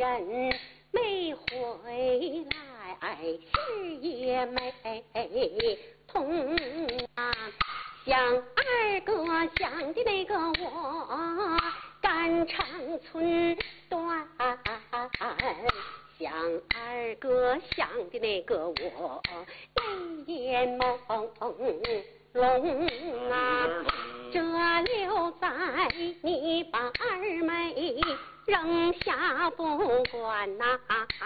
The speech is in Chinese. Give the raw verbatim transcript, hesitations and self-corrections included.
人没回来，事也没通啊。想二哥想的那个我肝肠寸断，想二哥想的那个我泪眼朦胧啊。这留在你把二妹扔下不管呐、啊